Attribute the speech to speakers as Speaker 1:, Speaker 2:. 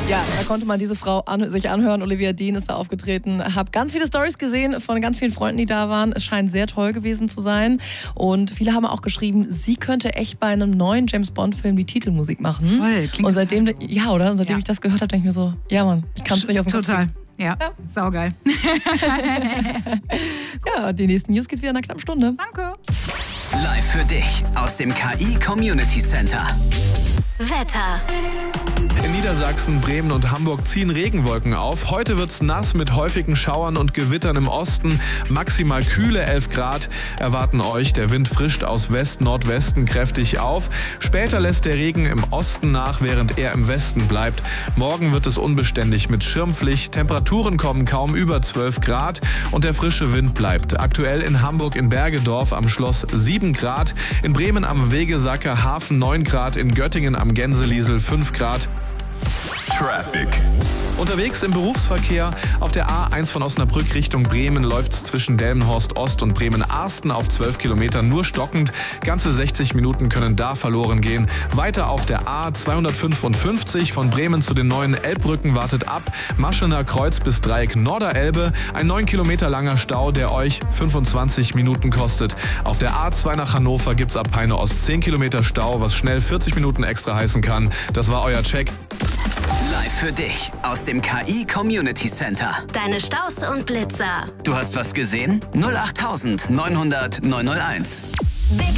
Speaker 1: Ja, da konnte man diese Frau sich anhören. Olivia Dean ist da aufgetreten. Hab ganz viele Storys gesehen von ganz vielen Freunden, die da waren. Es scheint sehr toll gewesen zu sein. Und viele haben auch geschrieben, sie könnte echt bei einem neuen James-Bond-Film die Titelmusik machen.
Speaker 2: Voll, klingt
Speaker 1: und seitdem, ich das gehört habe, denke ich mir so, ja Mann, ich kann es nicht aus dem Kopf kriegen.
Speaker 2: Ja, saugeil.
Speaker 1: Ja, die nächsten News geht wieder in einer knappen Stunde.
Speaker 2: Danke.
Speaker 3: Live für dich aus dem KI Community Center.
Speaker 4: Wetter.
Speaker 5: In Niedersachsen, Bremen und Hamburg ziehen Regenwolken auf. Heute wird's nass mit häufigen Schauern und Gewittern im Osten. Maximal kühle 11 Grad erwarten euch. Der Wind frischt aus West-Nordwesten kräftig auf. Später lässt der Regen im Osten nach, während er im Westen bleibt. Morgen wird es unbeständig mit Schirmpflicht. Temperaturen kommen kaum über 12 Grad und der frische Wind bleibt. Aktuell in Hamburg in Bergedorf am Schloss 7 Grad. In Bremen am Wegesacker Hafen 9 Grad. In Göttingen am Gänseliesel 5 Grad. Traffic. Unterwegs im Berufsverkehr auf der A1 von Osnabrück Richtung Bremen läuft's zwischen Delmenhorst Ost und Bremen-Arsten auf 12 Kilometern nur stockend. Ganze 60 Minuten können da verloren gehen. Weiter auf der A255 von Bremen zu den neuen Elbbrücken wartet ab. Maschener Kreuz bis Dreieck Norderelbe. Ein 9 Kilometer langer Stau, der euch 25 Minuten kostet. Auf der A2 nach Hannover gibt's ab Peine Ost 10 Kilometer Stau, was schnell 40 Minuten extra heißen kann. Das war euer Check.
Speaker 3: Live für dich aus dem KI Community Center.
Speaker 4: Deine Staus und Blitzer.
Speaker 3: Du hast was gesehen? 08900 901.
Speaker 4: Big